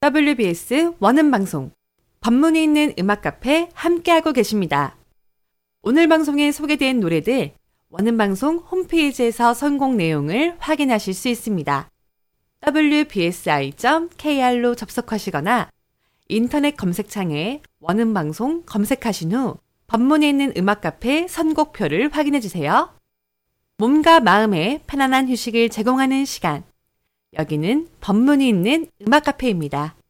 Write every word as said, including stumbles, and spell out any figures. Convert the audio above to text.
더블유비에스 원음방송, 법문이 있는 음악카페 함께하고 계십니다. 오늘 방송에 소개된 노래들 원음방송 홈페이지에서 선곡 내용을 확인하실 수 있습니다. 더블유비에스아이 점 케이알로 접속하시거나 인터넷 검색창에 원음방송 검색하신 후 법문이 있는 음악카페 선곡표를 확인해주세요. 몸과 마음의 편안한 휴식을 제공하는 시간. 여기는 법문이 있는 음악카페입니다.